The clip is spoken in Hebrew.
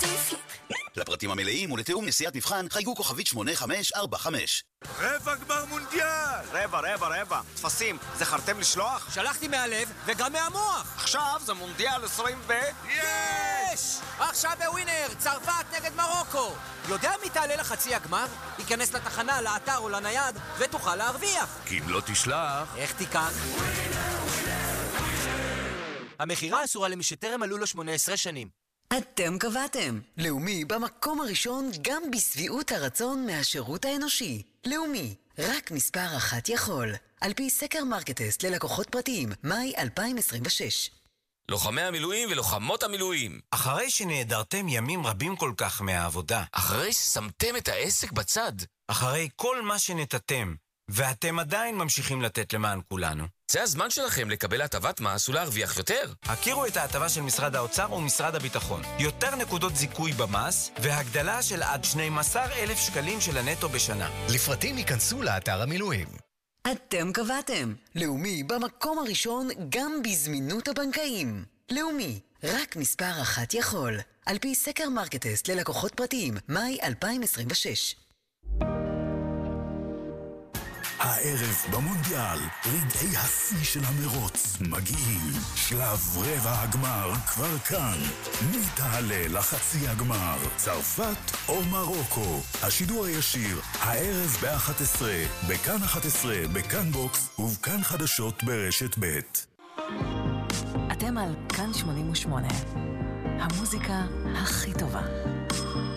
לפרטים המלאים ולתיאום נסיעת מבחן חייגו כוכבית 8545. רבע גמר מונדיאל! רבע. תפסים, זכרתם לשלוח? שלחתי מהלב וגם מהמוח. עכשיו זה מונדיאל 20 יש! עכשיו בווינר, צרפת נגד מרוקו. יודע מי תעלה לחצי הגמר? ייכנס לתחנה, לאתר או לנייד ותוכל להרוויח. כי אם לא תשלח... איך תיקח? המחירה אסורה למי שטרם מלאו לו 18 שנים. אתם קבעתם. לאומי במקום הראשון גם בסביעות הרצון מהשירות האנושי. לאומי, רק מספר אחת יכול. על פי סקר מרקטסט ללקוחות פרטיים, מאי 2026. לוחמי המילואים ולוחמות המילואים. אחרי שנעדרתם ימים רבים כל כך מהעבודה. אחרי ששמתם את העסק בצד. אחרי כל מה שנתתם, ואתם עדיין ממשיכים לתת למען כולנו. זה הזמן שלכם לקבל הטבת מס ולהרוויח יותר. הכירו את ההטבה של משרד האוצר ומשרד הביטחון. יותר נקודות זיכוי במס, והגדלה של עד 12,000 שקלים של הנטו בשנה. לפרטים ייכנסו לאתר המילואים. אתם קבעתם. לאומי במקום הראשון גם בזמינות הבנקאים. לאומי, רק מספר אחת יכול. על פי סקר מרקטסט ללקוחות פרטיים, מאי 2026. הערב במונדיאל, רגעי השיא של המרוץ מגיעים. שלב רבע הגמר כבר כאן. מי תעלה לחצי הגמר? צרפת או מרוקו? השידור הישיר, הערב ב-11, בכאן 11, בכאן בוקס ובכאן חדשות ברשת ב'. אתם על כאן 88, המוזיקה הכי טובה.